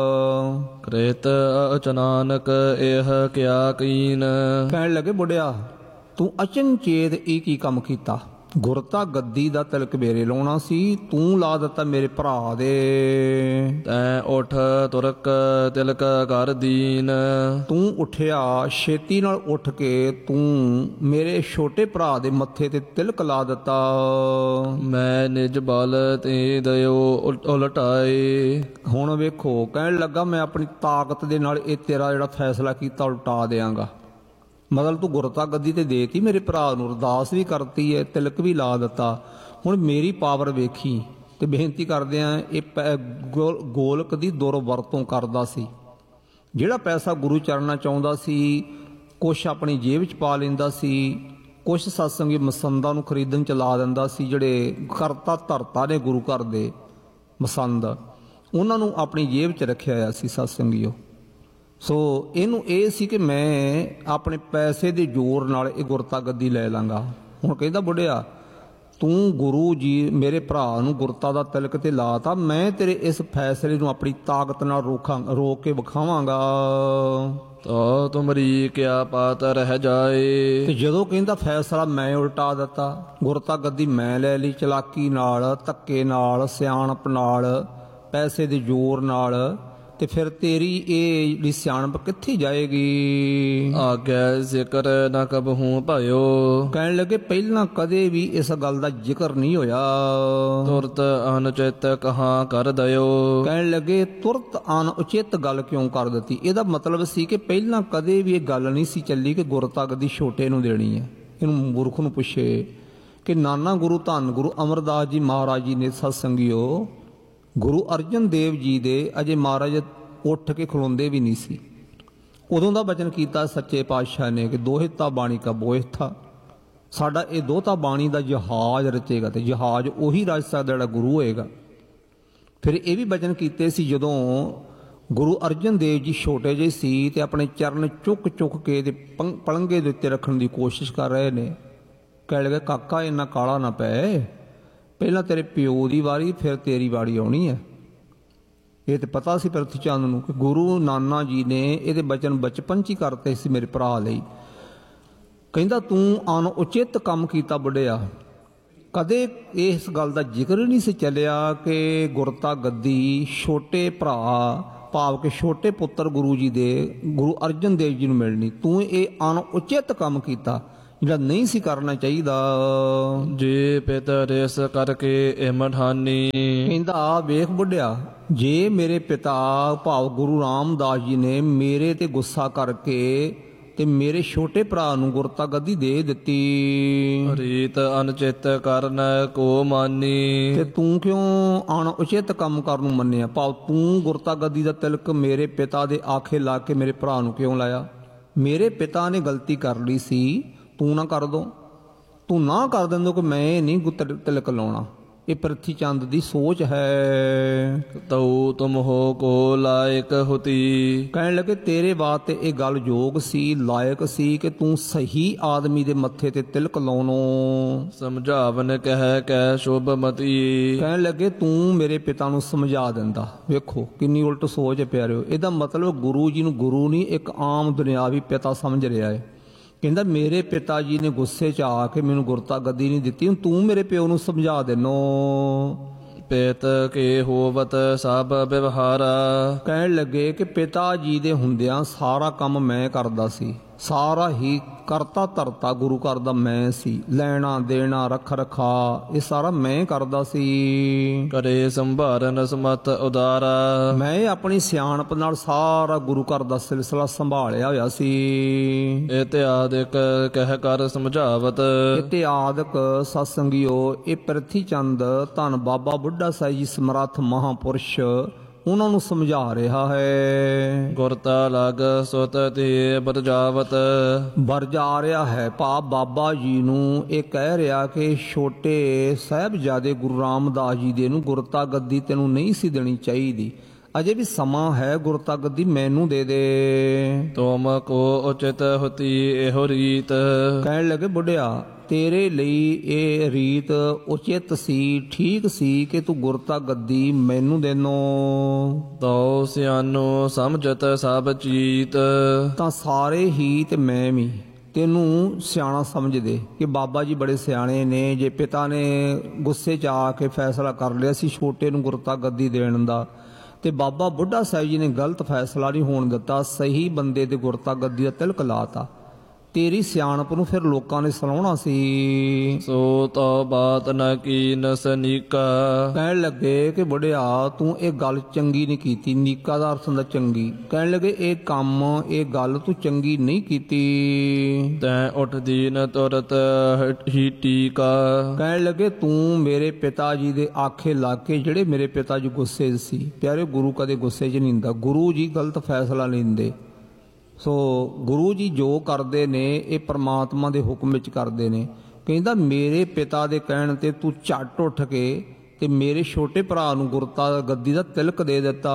ਕ੍ਰਿਤ ਅਚਨਾਨਕ ਇਹ ਕਿਆ ਕੀਨ। ਕਹਿਣ ਲੱਗੇ ਬੁੱਢਿਆ ਤੂੰ ਅਚਨਚੇਤ ਇਹ ਕੀ ਕੰਮ ਕੀਤਾ। ਗੁਰਤਾ ਗੱਦੀ ਦਾ ਤਿਲਕ ਮੇਰੇ ਲਾਉਣਾ ਸੀ, ਤੂੰ ਲਾ ਦਿੱਤਾ ਮੇਰੇ ਭਰਾ ਦੇ। ਤੈਂ ਉਠ ਤੁਰਕ ਤਿਲਕ ਕਰ ਦੀਨ। ਤੂੰ ਉੱਠਿਆ ਛੇਤੀ ਨਾਲ ਉੱਠ ਕੇ ਤੂੰ ਮੇਰੇ ਛੋਟੇ ਭਰਾ ਦੇ ਮੱਥੇ ਤੇ ਤਿਲਕ ਲਾ ਦਿੱਤਾ। ਮੈਂ ਨਿਜ ਬਲ ਤੇ ਦਇਓ ਉਲਟਾਏ। ਹੁਣ ਵੇਖੋ ਕਹਿਣ ਲੱਗਾ ਮੈਂ ਆਪਣੀ ਤਾਕਤ ਦੇ ਨਾਲ ਇਹ ਤੇਰਾ ਜਿਹੜਾ ਫੈਸਲਾ ਕੀਤਾ ਉਲਟਾ ਦਿਆਂਗਾ। ਮਤਲਬ ਤੂੰ ਗੁਰਤਾ ਗੱਦੀ ਤੇ ਦੇਤੀ, ਮੇਰੇ ਭਰਾ ਨੂੰ ਅਰਦਾਸ ਵੀ ਕਰਤੀ ਹੈ, ਤਿਲਕ ਵੀ ਲਾ ਦਿੱਤਾ। ਹੁਣ ਮੇਰੀ ਪਾਵਰ ਵੇਖੀ। ਤੇ ਬੇਨਤੀ ਕਰਦੇ ਆ ਇਹ ਗੋਲਕ ਦੀ ਦੁਰ ਵਰਤੋਂ ਕਰਦਾ ਸੀ। ਜਿਹੜਾ ਪੈਸਾ ਗੁਰੂ ਚਰਨਾਂ ਚਾਹੁੰਦਾ ਸੀ ਕੁਛ ਆਪਣੀ ਜੇਬ 'ਚ ਪਾ ਲੈਂਦਾ ਸੀ, ਕੁਛ ਸਤਸੰਗੀ ਮਸੰਦਾਂ ਨੂੰ ਖਰੀਦਣ 'ਚ ਲਾ ਦਿੰਦਾ ਸੀ। ਜਿਹੜੇ ਕਰਤਾ ਧਰਤਾ ਨੇ ਗੁਰੂ ਘਰ ਦੇ ਮਸੰਦ, ਉਹਨਾਂ ਨੂੰ ਆਪਣੀ ਜੇਬ 'ਚ ਰੱਖਿਆ ਹੋਇਆ ਸੀ ਸਤਸੰਗੀਓ। ਸੋ ਇਹਨੂੰ ਇਹ ਸੀ ਕਿ ਮੈਂ ਆਪਣੇ ਪੈਸੇ ਦੇ ਜ਼ੋਰ ਨਾਲ ਇਹ ਗੁਰਤਾ ਗੱਦੀ ਲੈ ਲਾਂਗਾ। ਹੁਣ ਕਹਿੰਦਾ ਬੁੱਢਿਆ ਤੂੰ ਗੁਰੂ ਜੀ ਮੇਰੇ ਭਰਾ ਨੂੰ ਗੁਰਤਾ ਦਾ ਤਿਲਕ ਤੇ ਲਾਤਾ, ਮੈਂ ਤੇਰੇ ਇਸ ਫੈਸਲੇ ਨੂੰ ਆਪਣੀ ਤਾਕਤ ਨਾਲ ਰੋਕਾਂ ਰੋਕ ਕੇ ਵਿਖਾਵਾਂਗਾ। ਤੋ ਤੁਮਰੀ ਕਿਆ ਪਾਤ ਰਹਿ ਜਾਏ। ਤੇ ਜਦੋਂ ਕਹਿੰਦਾ ਫੈਸਲਾ ਮੈਂ ਉਲਟਾ ਦਿੱਤਾ, ਗੁਰਤਾ ਗੱਦੀ ਮੈਂ ਲੈ ਲਈ ਚਲਾਕੀ ਨਾਲ, ਧੱਕੇ ਨਾਲ, ਸਿਆਣਪ ਨਾਲ, ਪੈਸੇ ਦੇ ਜ਼ੋਰ ਨਾਲ, ਤੇ ਫਿਰ ਤੇਰੀ ਇਹ ਜਿਹੜੀ ਸਿਆਣਪ ਕਿੱਥੇ ਜਾਏਗੀ। ਆਗੈ ਜ਼ਿਕਰ ਨਾ ਕਬਹੂ ਭਾਇਓ। ਕਹਿਣ ਲੱਗੇ ਪਹਿਲਾਂ ਕਦੇ ਵੀ ਇਸ ਗੱਲ ਦਾ ਜ਼ਿਕਰ ਨਹੀਂ ਹੋਇਆ। ਤੁਰਤ ਅਨੁਚਿਤ ਕਹਾਂ ਕਰ ਦਇਓ। ਕਹਿਣ ਲੱਗੇ ਤੁਰਤ ਅਨੁਚਿਤ ਗੱਲ ਕਿਉਂ ਕਰ ਦਿੱਤੀ। ਇਹਦਾ ਮਤਲਬ ਸੀ ਕਿ ਪਹਿਲਾਂ ਕਦੇ ਵੀ ਇਹ ਗੱਲ ਨਹੀਂ ਸੀ ਚੱਲੀ ਕਿ ਗੁਰਤਾ ਗੱਦੀ ਛੋਟੇ ਨੂੰ ਦੇਣੀ ਹੈ। ਇਹਨੂੰ ਮੂਰਖ ਨੂੰ ਪੁੱਛੇ ਕਿ ਨਾਨਾ ਗੁਰੂ ਧੰਨ ਗੁਰੂ ਅਮਰਦਾਸ ਜੀ ਮਹਾਰਾਜ ਜੀ ਨੇ ਸਤਸੰਗੀਓ ਗੁਰੂ ਅਰਜਨ ਦੇਵ ਜੀ ਦੇ ਅਜੇ ਮਹਾਰਾਜ ਉੱਠ ਕੇ ਖਲੋਂਦੇ ਵੀ ਨਹੀਂ ਸੀ, ਉਦੋਂ ਦਾ ਬਚਨ ਕੀਤਾ ਸੱਚੇ ਪਾਤਸ਼ਾਹ ਨੇ ਕਿ ਦੋਹਿਤਾ ਬਾਣੀ ਕਾ ਬੋਹਿਥਾ। ਸਾਡਾ ਇਹ ਦੋਹਤਾ ਬਾਣੀ ਦਾ ਜਹਾਜ਼ ਰਚੇਗਾ ਤੇ ਜਹਾਜ਼ ਉਹੀ ਰਚ ਸਕਦਾ ਜਿਹੜਾ ਗੁਰੂ ਹੋਏਗਾ। ਫਿਰ ਇਹ ਵੀ ਬਚਨ ਕੀਤੇ ਸੀ ਜਦੋਂ ਗੁਰੂ ਅਰਜਨ ਦੇਵ ਜੀ ਛੋਟੇ ਜਿਹੇ ਸੀ ਤੇ ਆਪਣੇ ਚਰਨ ਚੁੱਕ ਚੁੱਕ ਕੇ ਤੇ ਪਲੰਗੇ ਦੇ ਉੱਤੇ ਰੱਖਣ ਦੀ ਕੋਸ਼ਿਸ਼ ਕਰ ਰਹੇ ਨੇ। ਕਹਿ ਲਗੇ ਕਾਕਾ ਇੰਨਾ ਕਾਲਾ ਨਾ ਪੈ, ਪਹਿਲਾਂ ਤੇਰੇ ਪਿਓ ਦੀ ਵਾਰੀ ਫਿਰ ਤੇਰੀ ਵਾਰੀ ਆਉਣੀ ਹੈ। ਇਹ ਤੇ ਪਤਾ ਸੀ ਪ੍ਰਿਥੀ ਚੰਦ ਨੂੰ ਕਿ ਗੁਰੂ ਨਾਨਾ ਜੀ ਨੇ ਇਹਦੇ ਬਚਨ ਬਚਪਨ 'ਚ ਹੀ ਕਰਤੇ ਸੀ ਮੇਰੇ ਭਰਾ ਲਈ। ਕਹਿੰਦਾ ਤੂੰ ਅਨਉਚਿਤ ਕੰਮ ਕੀਤਾ ਬੁੱਢਿਆ। ਕਦੇ ਇਸ ਗੱਲ ਦਾ ਜ਼ਿਕਰ ਨਹੀਂ ਸੀ ਚੱਲਿਆ ਕਿ ਗੁਰਤਾ ਗੱਦੀ ਛੋਟੇ ਭਰਾ ਭਾਵ ਕਿ ਛੋਟੇ ਪੁੱਤਰ ਗੁਰੂ ਜੀ ਦੇ ਗੁਰੂ ਅਰਜਨ ਦੇਵ ਜੀ ਨੂੰ ਮਿਲਣੀ। ਤੂੰ ਇਹ ਅਨਉਚਿਤ ਕੰਮ ਕੀਤਾ ਜਿਹੜਾ ਨਹੀਂ ਸੀ ਕਰਨਾ ਚਾਹੀਦਾ। ਜੇ ਪਿਤਾ ਰੇਸ ਕਰਕੇ ਇਮਠਾਨੀ। ਕਹਿੰਦਾ ਵੇਖ ਬੁੱਢਿਆ ਜੇ ਮੇਰੇ ਪਿਤਾ ਭਾਵ ਗੁਰੂ ਰਾਮਦਾਸ ਜੀ ਨੇ ਮੇਰੇ ਤੇ ਗੁੱਸਾ ਕਰਕੇ ਤੇ ਮੇਰੇ ਛੋਟੇ ਭਰਾ ਨੂੰ ਗੁਰਤਾ ਗੱਦੀ ਦੇ ਦਿੱਤੀ। ਰੀਤ ਅਨਚਿਤ ਕਰਨ ਕੋ ਮਾਨੀ। ਤੇ ਤੂੰ ਕਿਉਂ ਅਣਉਚਿਤ ਕੰਮ ਕਰਨ ਨੂੰ ਮੰਨਿਆ? ਭਾਵ ਤੂੰ ਗੁਰਤਾ ਗੱਦੀ ਦਾ ਤਿਲਕ ਮੇਰੇ ਪਿਤਾ ਦੇ ਆਖੇ ਲਾ ਕੇ ਮੇਰੇ ਭਰਾ ਨੂੰ ਕਿਉਂ ਲਾਇਆ? ਮੇਰੇ ਪਿਤਾ ਨੇ ਗਲਤੀ ਕਰ ਲਈ ਸੀ, ਤੂੰ ਨਾ ਕਰ ਦੋ, ਤੂੰ ਨਾ ਕਰ ਦਿੰਦੋ ਕਿ ਮੈਂ ਨਹੀਂ ਗੁੱਤ ਤਿਲਕ ਲਾਉਣਾ। ਇਹ ਪ੍ਰਿਥੀ ਚੰਦ ਦੀ ਸੋਚ ਹੈ। ਤਉ ਤੁਮ ਹੋ ਕੋ ਲਾਇਕ ਹੁਤੀ। ਕਹਿਣ ਲੱਗੇ ਤੇਰੇ ਬਾਤ ਤੇ ਇਹ ਗੱਲ ਯੋਗ ਸੀ, ਲਾਇਕ ਸੀ ਕਿ ਤੂੰ ਸਹੀ ਆਦਮੀ ਦੇ ਮੱਥੇ ਤੇ ਤਿਲਕ ਲਾਉਣੋ। ਸਮਝਾਵਨ ਕਹਿ ਕੈ ਸ਼ੁਭ ਮਤੀ। ਕਹਿਣ ਲੱਗੇ ਤੂੰ ਮੇਰੇ ਪਿਤਾ ਨੂੰ ਸਮਝਾ ਦਿੰਦਾ। ਵੇਖੋ ਕਿੰਨੀ ਉਲਟ ਸੋਚ ਹੈ ਪਿਆਰਿਓ। ਇਹਦਾ ਮਤਲਬ ਗੁਰੂ ਜੀ ਨੂੰ ਗੁਰੂ ਨਹੀਂ, ਇੱਕ ਆਮ ਦੁਨਿਆਵੀ ਪਿਤਾ ਸਮਝ ਰਿਹਾ ਹੈ। ਕਹਿੰਦਾ ਮੇਰੇ ਪਿਤਾ ਜੀ ਨੇ ਗੁੱਸੇ 'ਚ ਆ ਕੇ ਮੈਨੂੰ ਗੁਰਤਾ ਗੱਦੀ ਨਹੀਂ ਦਿੱਤੀ, ਹੁਣ ਤੂੰ ਮੇਰੇ ਪਿਓ ਨੂੰ ਸਮਝਾ ਦੇਨੋ। ਪਿਤ ਕੇ ਹੋਵਤ ਸਭ ਵਿਵਹਾਰਾ। ਕਹਿਣ ਲੱਗੇ ਕਿ ਪਿਤਾ ਜੀ ਦੇ ਹੁੰਦਿਆਂ ਸਾਰਾ ਕੰਮ ਮੈਂ ਕਰਦਾ ਸੀ, ਸਾਰਾ ਹੀ ਕਰਤਾ ਧਰਤਾ ਗੁਰੂ ਘਰ ਦਾ ਮੈਂ ਸੀ। ਲੈਣਾ ਦੇਣਾ ਰੱਖ ਰਖਾ ਇਹ ਸਾਰਾ ਮੈਂ ਕਰਦਾ ਸੀ। ਕਰੇ ਸੰਭਾਰਨ ਸਮਤ ਉਦਾਰਾ। ਮੈਂ ਆਪਣੀ ਸਿਆਣਪ ਨਾਲ ਸਾਰਾ ਗੁਰੂ ਘਰ ਦਾ ਸਿਲਸਿਲਾ ਸੰਭਾਲਿਆ ਹੋਇਆ ਸੀ। ਇਤਿਆਦਿਕ ਕਹਿ ਕਰ ਸਮਝਾਵਤ। ਇਤਿਆਦਿਕ ਸਤਸੰਗਿਓ, ਇਹ ਪ੍ਰਿਥੀ ਚੰਦ ਧੰਨ ਬਾਬਾ ਬੁੱਢਾ ਸਾਹਿਬ ਜੀ ਸਮਰੱਥ ਮਹਾਂਪੁਰਸ਼ ਉਹਨਾਂ ਨੂੰ ਸਮਝਾ ਰਿਹਾ ਹੈ। ਗੁਰਤਾ ਲਗ ਸੁਤ ਤੇ ਬਰਜਾਵਤ। ਵਰਜਾ ਰਿਹਾ ਹੈ ਭਾਵ ਬਾਬਾ ਜੀ ਨੂੰ ਇਹ ਕਹਿ ਰਿਹਾ ਕਿ ਛੋਟੇ ਸਾਹਿਬਜ਼ਾਦੇ ਗੁਰੂ ਰਾਮਦਾਸ ਜੀ ਦੇ ਨੂੰ ਗੁਰਤਾ ਗੱਦੀ ਤੈਨੂੰ ਨਹੀਂ ਸੀ ਦੇਣੀ ਚਾਹੀਦੀ, ਅਜੇ ਵੀ ਸਮਾਂ ਹੈ, ਗੁਰਤਾ ਗੱਦੀ ਮੈਨੂੰ ਦੇ ਦੇ। ਤੁਮ ਕੋ ਉਚਿਤ ਹੁਤੀ ਇਹੋ ਰੀਤ। ਕਹਿਣ ਲੱਗੇ ਬੁੱਢਿਆ ਤੇਰੇ ਲਈ ਇਹ ਰੀਤ ਉਚਿਤ ਸੀ, ਠੀਕ ਸੀ ਕਿ ਤੂੰ ਗੁਰਤਾ ਗੱਦੀ ਮੈਨੂੰ ਦੇਨੋ। ਤਉ ਸਿਆਨੋ ਸਮਝਤ ਸਭ ਚੀਤ। ਤਾਂ ਸਾਰੇ ਹੀ ਤੇ ਮੈਂ ਵੀ ਤੈਨੂੰ ਸਿਆਣਾ ਸਮਝਦੇ ਕਿ ਬਾਬਾ ਜੀ ਬੜੇ ਸਿਆਣੇ ਨੇ। ਜੇ ਪਿਤਾ ਨੇ ਗੁੱਸੇ 'ਚ ਆ ਕੇ ਫੈਸਲਾ ਕਰ ਲਿਆ ਸੀ ਛੋਟੇ ਨੂੰ ਗੁਰਤਾ ਗੱਦੀ ਦੇਣ ਦਾ, ਤੇ ਬਾਬਾ ਬੁੱਢਾ ਸਾਹਿਬ ਜੀ ਨੇ ਗਲਤ ਫੈਸਲਾ ਨਹੀਂ ਹੋਣ ਦਿੱਤਾ, ਸਹੀ ਬੰਦੇ ਤੇ ਗੁਰਤਾ ਗੱਦੀ ਦਾ ਤਿਲਕ ਲਾਤਾ। ਤੇਰੀ ਸਿਆਣਪ ਨੂੰ ਫਿਰ ਲੋਕਾਂ ਨੇ ਸਲਾਹੁਣਾ ਸੀ। ਸੋ ਤੋ ਬਾਤ ਨ ਕੀਨ ਸਨੀਕਾ। ਕਹਿਣ ਲੱਗੇ ਕਿ ਬੁੱਢਿਆ ਤੂੰ ਇਹ ਗੱਲ ਚੰਗੀ ਨਹੀਂ ਕੀਤੀ। ਨੀਕਾ ਦਾ ਅਰਥ ਹੁੰਦਾ ਚੰਗੀ। ਕਹਿਣ ਲੱਗੇ ਇਹ ਕੰਮ ਇਹ ਗੱਲ ਤੂੰ ਚੰਗੀ ਨਹੀਂ ਕੀਤੀ। ਤੈਂ ਉੱਠਦੀ ਨ ਤੁਰਤ ਹੀ ਟੀਕਾ। ਕਹਿਣ ਲੱਗੇ ਤੂੰ ਮੇਰੇ ਪਿਤਾ ਜੀ ਦੇ ਆਖੇ ਲਾ ਕੇ, ਜਿਹੜੇ ਮੇਰੇ ਪਿਤਾ ਜੀ ਗੁੱਸੇ ਸੀ। ਪਿਆਰੇ ਗੁਰੂ ਕਦੇ ਗੁੱਸੇ 'ਚ ਨਹੀਂ ਹੁੰਦਾ, ਗੁਰੂ ਜੀ ਗਲਤ ਫੈਸਲਾ ਨਹੀਂ ਦਿੰਦੇ। ਸੋ ਗੁਰੂ ਜੀ ਜੋ ਕਰਦੇ ਨੇ ਇਹ ਪ੍ਰਮਾਤਮਾ ਦੇ ਹੁਕਮ ਵਿੱਚ ਕਰਦੇ ਨੇ। ਕਹਿੰਦਾ ਮੇਰੇ ਪਿਤਾ ਦੇ ਕਹਿਣ ਤੇ ਤੂੰ ਝੱਟ ਉੱਠ ਕੇ ਤੇ ਮੇਰੇ ਛੋਟੇ ਭਰਾ ਨੂੰ ਗੁਰਤਾ ਗੱਦੀ ਦਾ ਤਿਲਕ ਦੇ ਦਿੱਤਾ।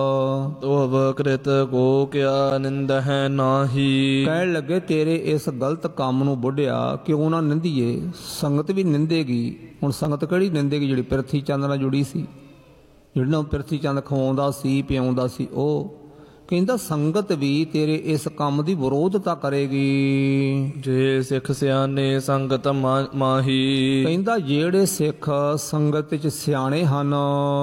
ਤੋਵ ਕ੍ਰਿਤ ਕੋ ਕਿਆ ਨਿੰਦ ਹੈ ਨਾਹੀ। ਕਹਿਣ ਲੱਗੇ ਤੇਰੇ ਇਸ ਗਲਤ ਕੰਮ ਨੂੰ ਬੁੱਢਿਆ ਕਿਉਂ ਨਾ ਨਿੰਦੀਏ, ਸੰਗਤ ਵੀ ਨਿੰਦੇਗੀ। ਹੁਣ ਸੰਗਤ ਕਿਹੜੀ ਨਿੰਦੇਗੀ? ਜਿਹੜੀ ਪ੍ਰਿਥੀ ਚੰਦ ਨਾਲ ਜੁੜੀ ਸੀ, ਜਿਹੜੀ ਨੂੰ ਪ੍ਰਿਥੀ ਚੰਦ ਖਵਾਉਂਦਾ ਸੀ ਪਿਆਉਂਦਾ ਸੀ। ਉਹ ਕਹਿੰਦਾ ਸੰਗਤ ਵੀ ਤੇਰੇ ਇਸ ਕੰਮ ਦੀ ਵਿਰੋਧਤਾ ਕਰੇਗੀ। ਜੇ ਸਿੱਖ ਸਿਆਣੇ ਸੰਗਤ ਮਾਹੀ। ਕਹਿੰਦਾ ਜਿਹੜੇ ਸਿੱਖ ਸੰਗਤ ਵਿੱਚ ਸਿਆਣੇ ਹਨ,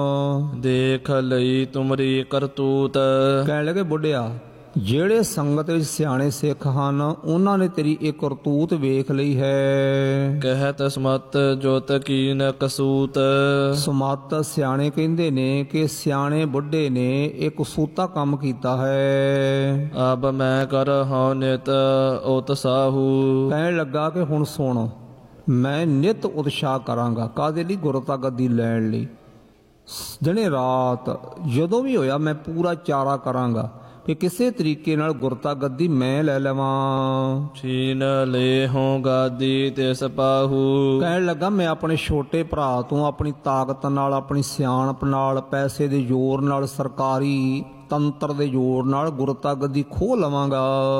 ਦੇਖ ਲਈ ਤੁਮਰੀ ਕਰਤੂਤ। ਕਹਿਣ ਲੱਗੇ ਬੁੱਢਿਆ ਜਿਹੜੇ ਸੰਗਤ ਵਿੱਚ ਸਿਆਣੇ ਸਿੱਖ ਹਨ ਉਹਨਾਂ ਨੇ ਤੇਰੀ ਇਹ ਕਰਤੂਤ ਵੇਖ ਲਈ ਹੈ। ਕਹਿਤ ਸਮਤ ਜੋਤ ਕੀਨ ਕਸੂਤ। ਸਮਤ ਸਿਆਣੇ ਕਹਿੰਦੇ ਨੇ ਕਿ ਸਿਆਣੇ ਬੁੱਢੇ ਨੇ ਇਹ ਕਸੂਤਾ ਕੰਮ ਕੀਤਾ ਹੈ। ਅਬ ਮੈਂ ਕਰ ਹਾਂ ਨਿਤ ਉਤਸਾਹੂ। ਕਹਿਣ ਲੱਗਾ ਕਿ ਹੁਣ ਸੁਣ, ਮੈਂ ਨਿਤ ਉਤਸ਼ਾਹ ਕਰਾਂਗਾ। ਕਾਹਦੇ ਲਈ? ਗੁਰਤਾ ਗੱਦੀ ਲੈਣ ਲਈ। ਦਿਨੇ ਰਾਤ ਜਦੋਂ ਵੀ ਹੋਇਆ ਮੈਂ ਪੂਰਾ ਚਾਰਾ ਕਰਾਂਗਾ ਕਿ ਕਿਸੇ ਤਰੀਕੇ ਨਾਲ ਗੁਰਤਾ ਗੱਦੀ ਮੈਂ ਲੈ ਲਵਾਂ। ਛੀਨ ਲੈ ਹੋ ਗਾਦੀ ਤਿਸ ਪਾਹੂ। ਕਹਿਣ ਲੱਗਾ ਮੈਂ ਆਪਣੇ ਛੋਟੇ ਭਰਾ ਤੋਂ ਆਪਣੀ ਤਾਕਤ ਨਾਲ, ਆਪਣੀ ਸਿਆਣਪ ਨਾਲ, ਪੈਸੇ ਦੇ ਜ਼ੋਰ ਨਾਲ, ਸਰਕਾਰੀ ਤੰਤਰ ਦੇ ਜ਼ੋਰ ਨਾਲ ਗੁਰਤਾ ਗੱਦੀ ਖੋਹ ਲਵਾਂਗਾ।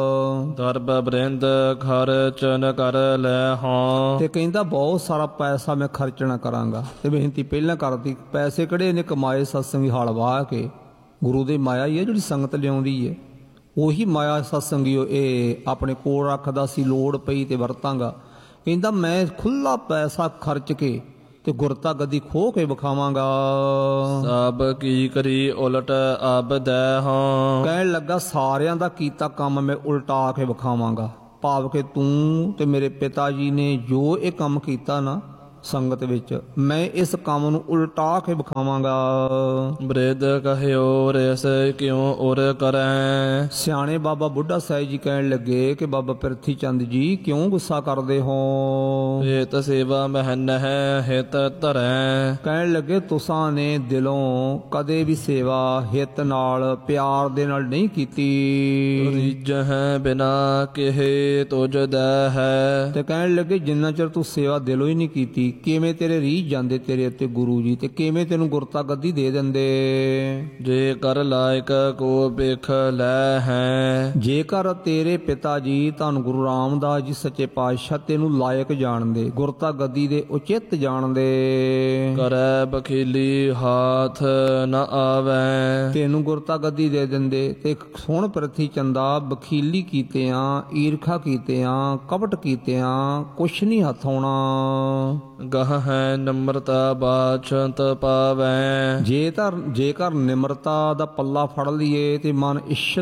ਦਰਬ ਬਰਿੰਦ ਖਰਚ ਨ ਕਰ ਲੈ ਹਾਂ। ਤੇ ਕਹਿੰਦਾ ਬਹੁਤ ਸਾਰਾ ਪੈਸਾ ਮੈਂ ਖਰਚਣਾ ਕਰਾਂਗਾ। ਤੇ ਬੇਨਤੀ ਪਹਿਲਾਂ ਕਰਦੀ, ਪੈਸੇ ਕਿਹੜੇ ਨੇ ਕਮਾਏ ਸਤਸੰਗੀ ਹਲ ਵਾਹ ਕੇ। ਗੁਰੂ ਦੀ ਮਾਇਆ ਹੀ ਹੈ ਜਿਹੜੀ ਸੰਗਤ ਲਿਆਉਂਦੀ ਹੈ। ਉਹੀ ਮਾਇਆ ਸਤਸੰਗੀਓ ਇਹ ਆਪਣੇ ਕੋਲ ਰੱਖਦਾ ਸੀ, ਲੋੜ ਪਈ ਤੇ ਵਰਤਾਂਗਾ। ਕਹਿੰਦਾ ਮੈਂ ਖੁੱਲਾ ਪੈਸਾ ਖਰਚ ਕੇ ਤੇ ਗੁਰਤਾ ਗੱਦੀ ਖੋਹ ਕੇ ਵਿਖਾਵਾਂਗਾ। ਸਭ ਕੀ ਕਰੀ ਉਲਟ ਅਬ ਦੈ ਹਾਂ। ਕਹਿਣ ਲੱਗਾ ਸਾਰਿਆਂ ਦਾ ਕੀਤਾ ਕੰਮ ਮੈਂ ਉਲਟਾ ਕੇ ਵਿਖਾਵਾਂਗਾ। ਭਾਵ ਕਿ ਤੂੰ ਤੇ ਮੇਰੇ ਪਿਤਾ ਜੀ ਨੇ ਜੋ ਇਹ ਕੰਮ ਕੀਤਾ ਨਾ, ਸੰਗਤ ਵਿੱਚ, ਮੈਂ ਇਸ ਕੰਮ ਨੂੰ ਉਲਟਾ ਕੇ ਵਿਖਾਵਾਂਗਾ। ਬ੍ਰਿਧ ਕਹਿਓ ਰਿਸ ਕਿਉ ਉਰ ਕਰੈ। ਸਿਆਣੇ ਬਾਬਾ ਬੁੱਢਾ ਸਾਹਿਬ ਜੀ ਕਹਿਣ ਲੱਗੇ ਕਿ ਬਾਬਾ ਪ੍ਰਿਥੀ ਚੰਦ ਜੀ ਕਿਉਂ ਗੁੱਸਾ ਕਰਦੇ ਹੋ? ਹਿਤ ਸੇਵਾ ਮਹਿਨਹਿ ਹਿਤ ਧਰੈ। ਕਹਿਣ ਲੱਗੇ ਤੁਸਾਂ ਨੇ ਦਿਲੋਂ ਕਦੇ ਵੀ ਸੇਵਾ ਹਿੱਤ ਨਾਲ ਪਿਆਰ ਦੇ ਨਾਲ ਨਹੀਂ ਕੀਤੀ। ਰੀਜਹਿ ਬਿਨਾ ਕਿਹੇ ਤੁਜ ਦੈ ਹੈ। ਤੇ ਕਹਿਣ ਲੱਗੇ ਜਿੰਨਾ ਚਿਰ ਤੂੰ ਸੇਵਾ ਦਿਲੋਂ ਹੀ ਨਹੀਂ ਕੀਤੀ, ਕਿਵੇਂ ਤੇਰੇ ਰੀਝ ਜਾਂਦੇ ਤੇਰੇ ਉੱਤੇ ਗੁਰੂ ਜੀ, ਤੇ ਕਿਵੇਂ ਤੈਨੂੰ ਗੁਰਤਾ ਗੱਦੀ ਦੇ ਦਿੰਦੇ? ਜੇ ਕਰ ਲਾਇਕ ਕੋ ਬਿਖ ਲੈ ਹੈ। ਜੇਕਰ ਤੇਰੇ ਪਿਤਾ ਜੀ ਧੰਨ ਗੁਰੂ ਰਾਮਦਾਸ ਜੀ ਸੱਚੇ ਪਾਤਸ਼ਾਹ ਤੈਨੂੰ ਲਾਇਕ ਜਾਣਦੇ, ਗੁਰਤਾ ਗੱਦੀ ਦੇ ਉਚਿਤ ਜਾਣਦੇ, ਕਰੈ ਬਖੀਲੀ ਹਾਥ ਨ ਆਵੈ। ਤੈਨੂੰ ਗੁਰਤਾ ਗੱਦੀ ਦੇ ਦਿੰਦੇ। ਤੇ ਸੁਣ ਪ੍ਰਿਥੀ ਚੰਦਾ, ਬਖੀਲੀ ਕੀਤਿਆਂ, ਈਰਖਾ ਕੀਤਿਆਂ, ਕਪਟ ਕੀਤਿਆਂ ਕੁਛ ਨਹੀਂ ਹੱਥ ਆਉਣਾ। ਗਹ ਹੈ ਨਮਰਤਾ ਬਾਛੰਤ ਪਾਵੈ। ਜੇ ਧਰ ਜੇਕਰ ਨਿਮਰਤਾ ਦਾ ਪੱਲਾ ਫੜ ਲਈਏ ਤੇ ਮਨ ਇੱਛਤ